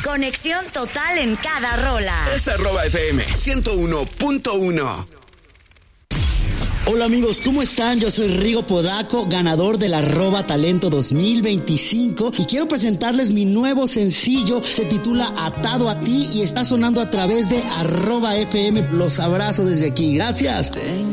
Conexión total en cada rola. Es @FM 101.1. Hola amigos, ¿cómo están? Yo soy Rigo Podaco, ganador del @talento 2025 y quiero presentarles mi nuevo sencillo. Se titula Atado a ti y está sonando a través de @FM. Los abrazo desde aquí. Gracias.